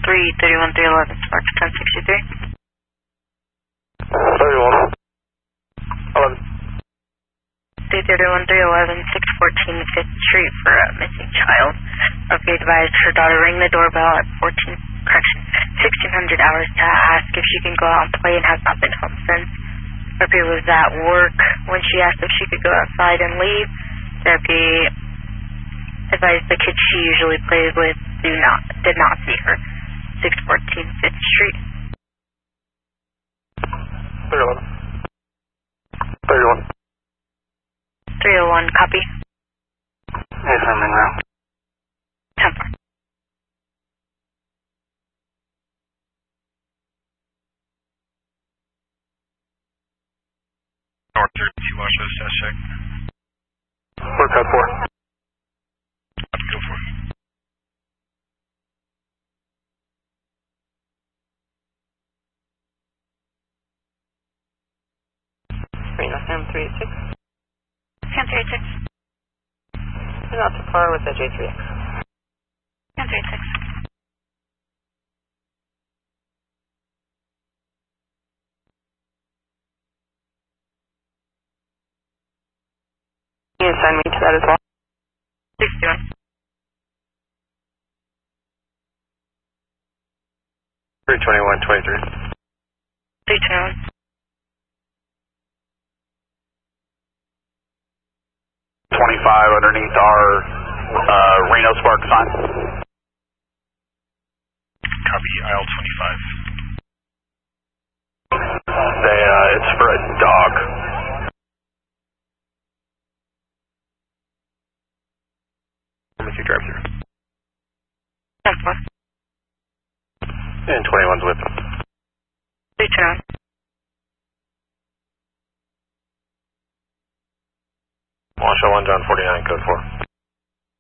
331 311, Spark 1063. 31. 11. 331 311, 614 5th Street for a missing child. Okay, advised her daughter rang the doorbell at 1600 hours to ask if she can go out and play and has not been home since. Therapy was at work when she asked if she could go outside and leave. Therapy advised the kids she usually played with did not see her. 614 5th Street. 311. 31. 301, copy. Yes, I'm in route. 10-4. North 32, watch those test check. We're code 4. Go for it. Reno Sam 386. Sam 386. You're not too far with the J3X. Sam 386. Can you assign me to that as well? 61. 321, 23. 321. 25 underneath our Reno Spark sign. Copy, aisle 25. It's for a dog. Let me see drive through. 10-4. And 21's with him. 329. Washoe 1 John 49, code 4.